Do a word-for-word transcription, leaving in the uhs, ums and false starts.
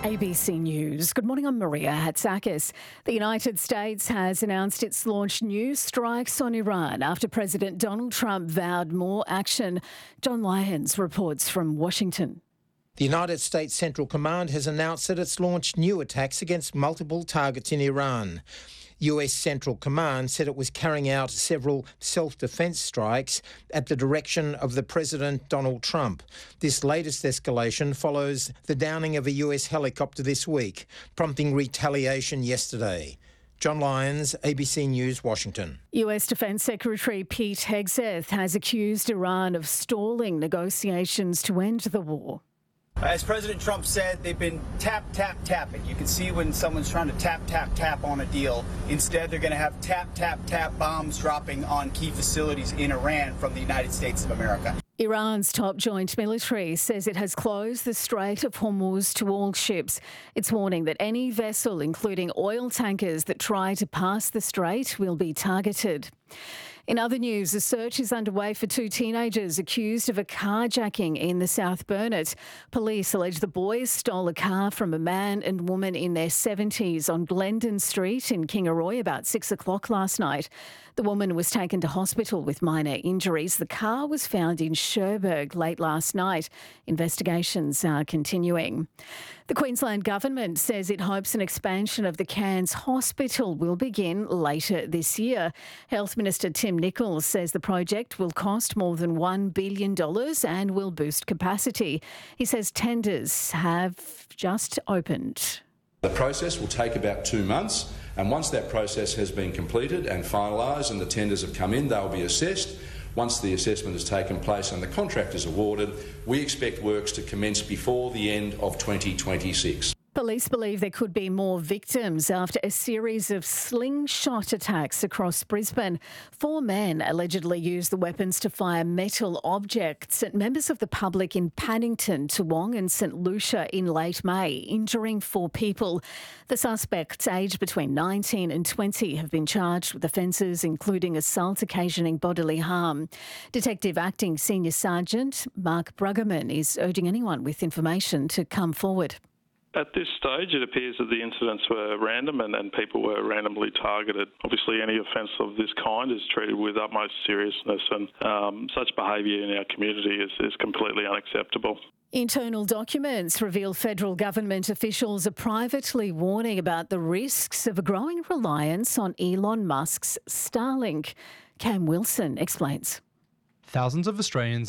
A B C News. Good morning, I'm Maria Hatzakis. The United States has announced it's launched new strikes on Iran after President Donald Trump vowed more action. John Lyons reports from Washington. The United States Central Command has announced that it's launched new attacks against multiple targets in Iran. U S Central Command said it was carrying out several self-defence strikes at the direction of the President Donald Trump. This latest escalation follows the downing of a U S helicopter this week, prompting retaliation yesterday. John Lyons, A B C News, Washington. U S Defence Secretary Pete Hegseth has accused Iran of stalling negotiations to end the war. As President Trump said, they've been tap, tap, tapping. You can see when someone's trying to tap, tap, tap on a deal. Instead, they're going to have tap, tap, tap bombs dropping on key facilities in Iran from the United States of America. Iran's top joint military says it has closed the Strait of Hormuz to all ships. It's warning that any vessel, including oil tankers that try to pass the strait, will be targeted. In other news, a search is underway for two teenagers accused of a carjacking in the South Burnett. Police allege the boys stole a car from a man and woman in their seventies on Glendon Street in Kingaroy about six o'clock last night. The woman was taken to hospital with minor injuries. The car was found in Cherbourg late last night. Investigations are continuing. The Queensland Government says it hopes an expansion of the Cairns Hospital will begin later this year. Health Minister Tim Nichols says the project will cost more than one billion dollars and will boost capacity. He says tenders have just opened. The process will take about two months, and once that process has been completed and finalised and the tenders have come in, they'll be assessed. Once the assessment has taken place and the contract is awarded, we expect works to commence before the end of twenty twenty-six. Police believe there could be more victims after a series of slingshot attacks across Brisbane. Four men allegedly used the weapons to fire metal objects at members of the public in Paddington, Toowong and St Lucia in late May, injuring four people. The suspects, aged between nineteen and twenty, have been charged with offences including assault occasioning bodily harm. Detective Acting Senior Sergeant Mark Bruggeman is urging anyone with information to come forward. At this stage, it appears that the incidents were random and, and people were randomly targeted. Obviously, any offence of this kind is treated with utmost seriousness, and um, such behaviour in our community is, is completely unacceptable. Internal documents reveal federal government officials are privately warning about the risks of a growing reliance on Elon Musk's Starlink. Cam Wilson explains. Thousands of Australians